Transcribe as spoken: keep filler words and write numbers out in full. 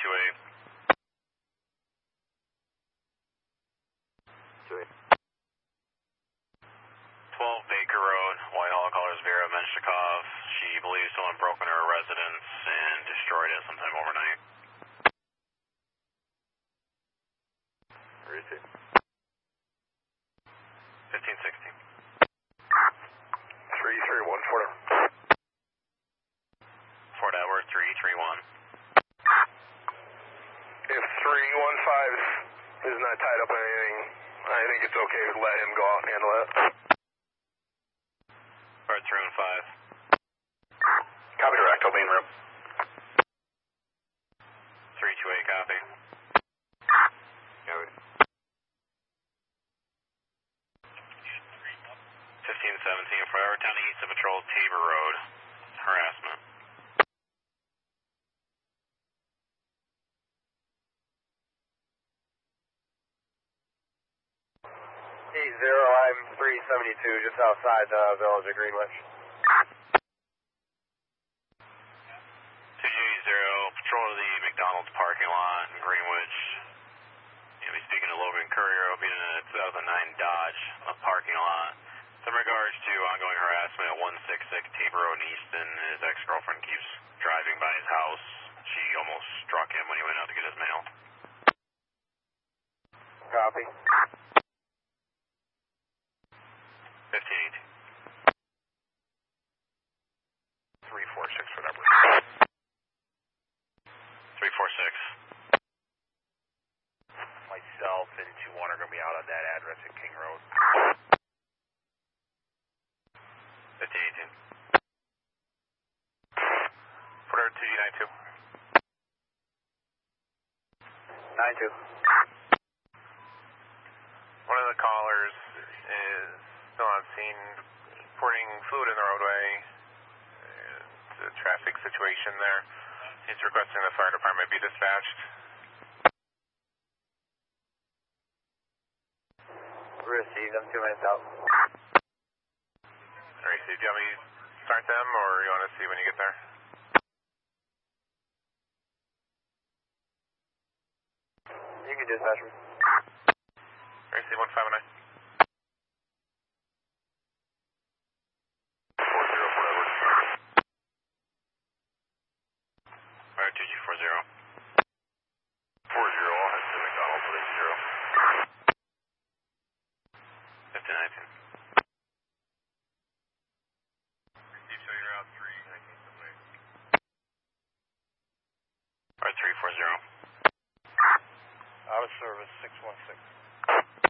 two eight. two eight. twelve Baker Road, Whitehall, colors Vera Menshikov. She believes someone broke into her residence and destroyed it sometime overnight. Where is it? fifteen sixteen. three three one four. Fort Edward, three three one. If three one five is not tied up in anything, I think it's okay to let him go out and handle it. Fort three one five. Copy direct, I'll be in room. three two eight, copy. Copy. fifteen seventeen, Forever County East of Patrol, Tabor Road. Harassment. eight zero, I'm three seventy-two, just outside the village of Greenwich. two G zero, patrol of the McDonald's parking lot in Greenwich. You'll be speaking to Logan Courier, will be in a two thousand nine Dodge a parking lot. In regards to ongoing harassment at one sixty-six Tabor Road in Easton, his ex-girlfriend keeps driving by his house. She almost struck him when he went out to get his mail. Copy. fifteen eighteen. three four six, whatever. three four six. Myself and two one are going to be out on that address at King Road. fifteen eighteen. Fort two G nine two. nine two. One of the callers is still on scene, pouring fluid in the roadway. It's a traffic situation there. He's requesting the fire department be dispatched. Received, I'm two minutes out. Alright, so do you want me to start them, or you want to see when you get there? You can dispatch me. Alright, C one five nine. four zero four Edward. Fire two G four zero. four zero, I'll head to McDonald's with eight zero. fifteen nineteen. Steve, show you're out three nineteen. Fire three four zero. Out of service, six one six.